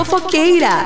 Fofoqueira.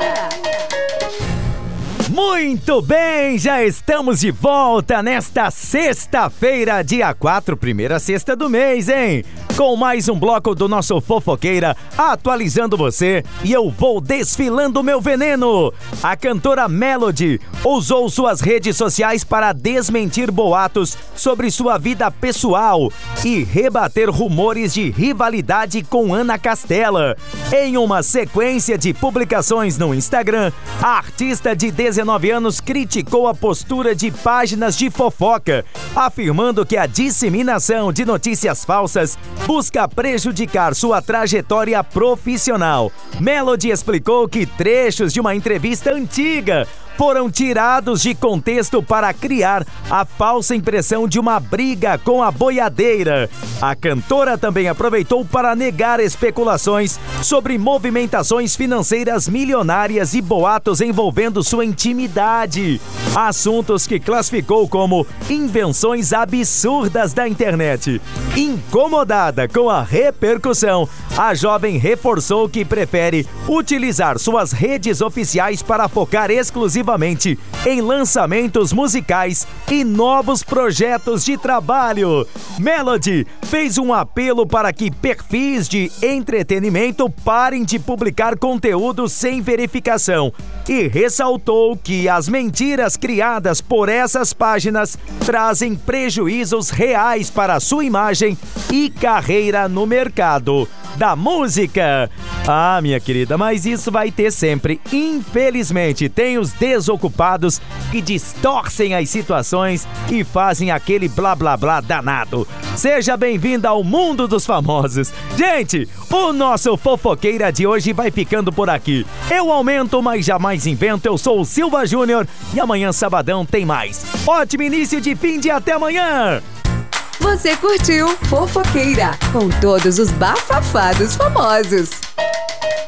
Muito bem, já estamos de volta nesta sexta-feira, dia 4, primeira sexta do mês, hein? Com mais um bloco do nosso Fofoqueira, atualizando você, e eu vou desfilando meu veneno. A cantora Melody usou suas redes sociais para desmentir boatos sobre sua vida pessoal e rebater rumores de rivalidade com Ana Castela. Em uma sequência de publicações no Instagram, a artista de 19 anos criticou a postura de páginas de fofoca, afirmando que a disseminação de notícias falsas busca prejudicar sua trajetória profissional. Melody explicou que trechos de uma entrevista antiga foram tirados de contexto para criar a falsa impressão de uma briga com a boiadeira. A cantora também aproveitou para negar especulações sobre movimentações financeiras milionárias e boatos envolvendo sua intimidade. Assuntos que classificou como invenções absurdas da internet. Incomodada com a repercussão, a jovem reforçou que prefere utilizar suas redes oficiais para focar exclusivamente em lançamentos musicais e novos projetos de trabalho. Melody fez um apelo para que perfis de entretenimento parem de publicar conteúdo sem verificação e ressaltou que as mentiras criadas por essas páginas trazem prejuízos reais para sua imagem e carreira no mercado da música. Ah, minha querida, mas isso vai ter sempre. Infelizmente, tem os desocupados que distorcem as situações e fazem aquele blá blá blá danado. Seja bem-vinda ao mundo dos famosos. Gente, o nosso Fofoqueira de hoje vai ficando por aqui. Eu aumento, mas jamais invento. Eu sou o Silva Júnior e amanhã, sabadão, tem mais. Ótimo início de fim de até amanhã! Você curtiu Fofoqueira com todos os bafafados famosos.